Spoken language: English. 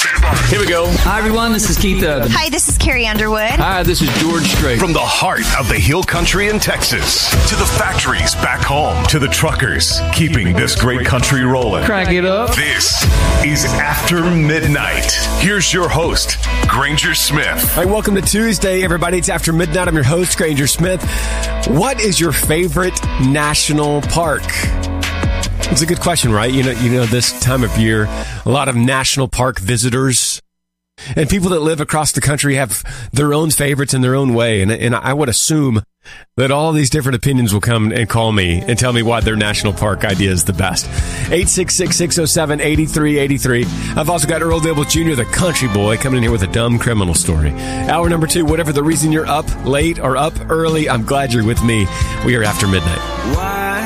Here we go. Hi, everyone. This is Keith Urban. Hi, this is Carrie Underwood. Hi, this is George Strait. From the heart of the Hill Country in Texas to the factories back home to the truckers keeping this great country rolling. Crank it up. This is After Midnight. Here's your host, Granger Smith. All right, welcome to Tuesday, everybody. It's After Midnight. I'm your host, Granger Smith. What is your favorite national park? It's a good question, right? You know, this time of year, a lot of national park visitors and people that live across the country have their own favorites in their own way. And I would assume that all these different opinions will come and call me and tell me why their national park idea is the best. 866-607-8383. I've also got Earl Dibble Jr., the country boy, coming in here with a dumb criminal story. Hour number 2, whatever the reason you're up late or up early, I'm glad you're with me. We are After Midnight.